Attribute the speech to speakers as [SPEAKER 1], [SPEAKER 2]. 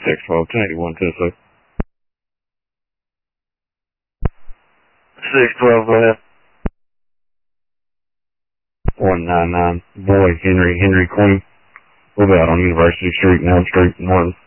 [SPEAKER 1] 612, 1081, Tennessee.
[SPEAKER 2] 612, go ahead.
[SPEAKER 1] 199, boy, Henry Queen. We're about on University Street and Elm Street, Norton.